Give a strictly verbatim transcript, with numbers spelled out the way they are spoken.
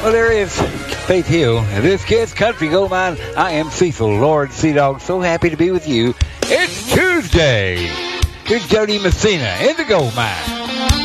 Well, there is Faith Hill. This kid's Country Gold Mine. I am Cecil, Lord Sea Dog. So happy to be with you. It's Tuesday. Here's Jody Messina in the gold mine.